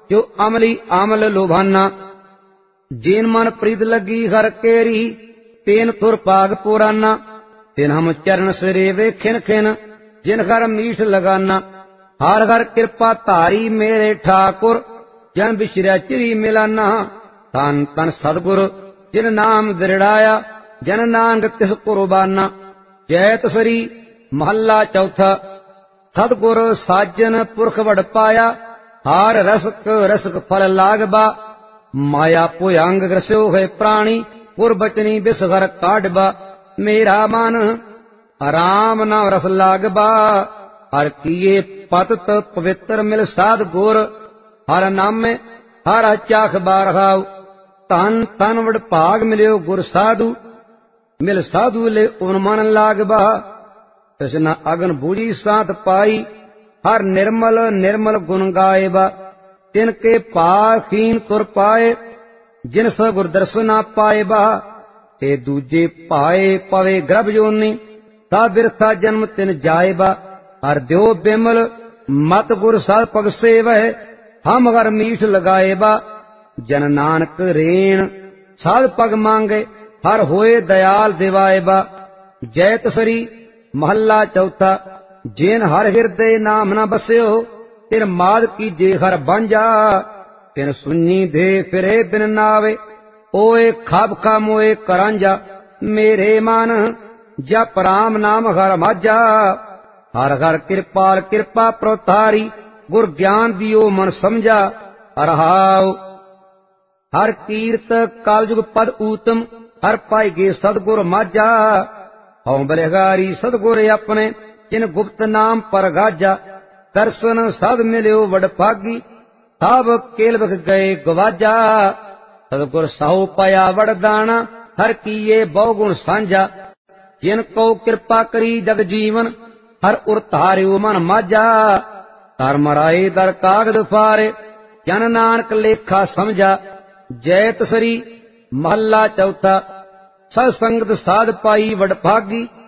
जो अमली आमल लोभाना। जेन मन प्रीत लगी हर केरी, तेन तुर पाग पुराना। तिन हम चरण सरेवे खिन खिन, जिन हर मीठ लगाना। हर हर कृपा धारी मेरे ठाकुर, जन बिछड़िया चिरी मिलाना। तन तन सतगुर जिन नाम दृढ़ाया, जन नानक तिस कुर्बाना। जय तसरी महला चौथा। सतगुर साजन पुरख वड पाया, हार रसक रसक फल लागबा। माया पुयांग ग्रस्यो है प्राणी, पुर बचनी बिसगर काटबा। मेरा मन राम नाम रस लागबा, हर किए पतत पवित्र मिल साध गुर। हर नामे हर चाख बार हाउ, तन तन वड भाग मिलियो गुर साधु। मिल साधु ले उन मन लागबा, तृष्णा अगन बूझी साथ पाई। हर निर्मल निर्मल गुण गायबा, तिनके पाखीन तुर पाए। जिन सगुर दर्शना पाएबा, ते दूजे पाए पवे गर्भ जोनी। ता बिरथा जन्म तिन जाएबा, हर द्यो बिमल मत गुर साध पग सेवह। हम हर मीठ लगाएबा, जन नानक रेण साध पग मांगे। हर होए दयाल दिवाएबा। जय तसरी महला चौथा। जेन हर हृदय नाम न बस्यो, तिन माद कीजे हर बांझा। तिन सुनी दे फिरे बिन नावे, ओए खाब खा मोए करांजा। मेरे मन जप राम नाम हर माझा। हर हर कृपाल कृपा प्रोतारी, गुर ज्ञान दियो मन समझा। हर हाव हर कीर्त कालजुग पद ऊतम, हर पाई गे सतगुर माझा। हऊँ बलिहारी सतगुर अपने, जिन गुप्त नाम पर गाजा। दर्शन साध मिलियो वड भागी, ताब केल बख गए गवाजा। सतगुर साहु पाया वरदाना, हर कीए बहुगुण सांझा। जिन को कृपा करी जग जीवन, हर उर धारियो मन माझा। तर मराए दर कागद फारे, जन नानक लेखा समझा। जय तसरी महला चौथा। सत्संगत साध पाई वड भागी,